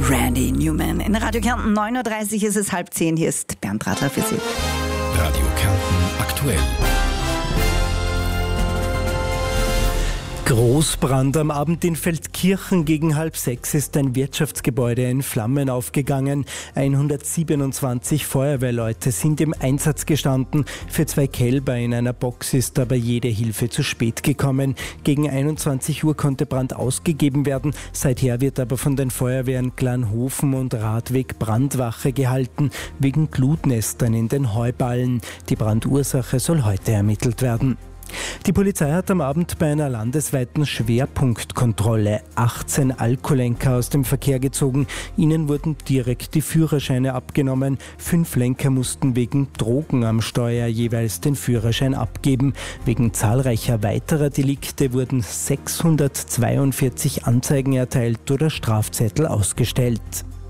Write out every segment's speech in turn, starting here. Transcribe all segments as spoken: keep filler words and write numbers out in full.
Randy Newman. In Radio Kärnten neun Uhr dreißig ist es halb zehn. Hier ist Bernd Radler für Sie. Radio Kärnten aktuell. Großbrand am Abend in Feldkirchen. Gegen halb sechs ist ein Wirtschaftsgebäude in Flammen aufgegangen. hundertsiebenundzwanzig Feuerwehrleute sind im Einsatz gestanden. Für zwei Kälber in einer Box ist aber jede Hilfe zu spät gekommen. Gegen einundzwanzig Uhr konnte Brand ausgegeben werden. Seither wird aber von den Feuerwehren Glanhofen und Radweg Brandwache gehalten, wegen Glutnestern in den Heuballen. Die Brandursache soll heute ermittelt werden. Die Polizei hat am Abend bei einer landesweiten Schwerpunktkontrolle achtzehn Alkoholenker aus dem Verkehr gezogen. Ihnen wurden direkt die Führerscheine abgenommen. Fünf Lenker mussten wegen Drogen am Steuer jeweils den Führerschein abgeben. Wegen zahlreicher weiterer Delikte wurden sechshundertzweiundvierzig Anzeigen erteilt oder Strafzettel ausgestellt.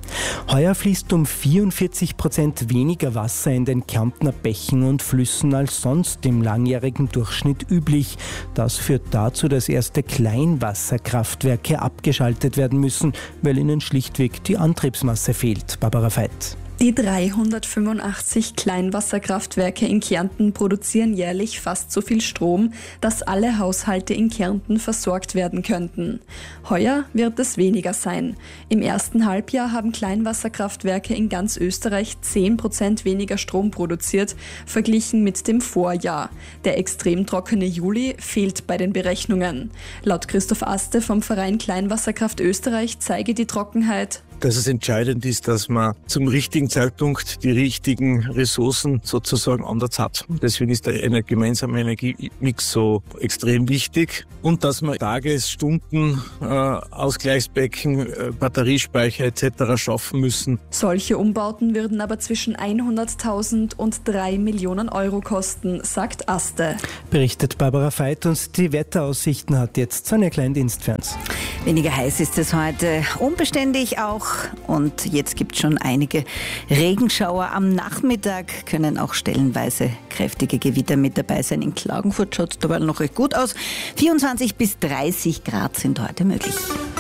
Heuer fließt um vierundvierzig Prozent weniger Wasser in den Kärntner Bächen und Flüssen als sonst im langjährigen Durchschnitt üblich. Das führt dazu, dass erste Kleinwasserkraftwerke abgeschaltet werden müssen, weil ihnen schlichtweg die Antriebsmasse fehlt. Barbara Veit. Die dreihundertfünfundachtzig Kleinwasserkraftwerke in Kärnten produzieren jährlich fast so viel Strom, dass alle Haushalte in Kärnten versorgt werden könnten. Heuer wird es weniger sein. Im ersten Halbjahr haben Kleinwasserkraftwerke in ganz Österreich zehn Prozent weniger Strom produziert, verglichen mit dem Vorjahr. Der extrem trockene Juli fehlt bei den Berechnungen. Laut Christoph Aste vom Verein Kleinwasserkraft Österreich zeige die Trockenheit, dass es entscheidend ist, dass man zum richtigen Zeitpunkt die richtigen Ressourcen sozusagen anders hat. Deswegen ist der eine gemeinsame Energiemix so extrem wichtig und dass man Tages-, Stunden, äh, Ausgleichsbecken, äh, Batteriespeicher et cetera schaffen müssen. Solche Umbauten würden aber zwischen hunderttausend und drei Millionen Euro kosten, sagt Aste. Berichtet Barbara Veit, und die Wetteraussichten hat jetzt Sonja Kleindienst für uns. Weniger heiß ist es heute, unbeständig auch. Und jetzt gibt es schon einige Regenschauer. Am Nachmittag können auch stellenweise kräftige Gewitter mit dabei sein. In Klagenfurt schaut es dabei noch recht gut aus. vierundzwanzig bis dreißig Grad sind heute möglich.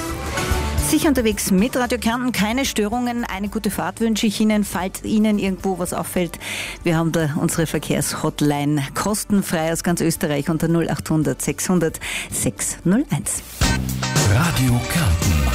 Sicher unterwegs mit Radio Kärnten, keine Störungen. Eine gute Fahrt wünsche ich Ihnen, falls Ihnen irgendwo was auffällt. Wir haben da unsere Verkehrshotline kostenfrei aus ganz Österreich unter null achthundert sechshundert sechshunderteins. Radio Kärnten.